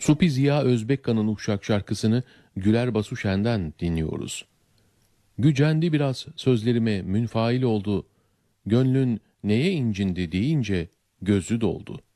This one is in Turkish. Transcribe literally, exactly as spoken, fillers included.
Supi Ziya Özbekkan'ın Uşak şarkısını Güler Basuşen'den dinliyoruz. Gücendi biraz sözlerime münfail oldu, gönlün neye incindi deyince gözü doldu.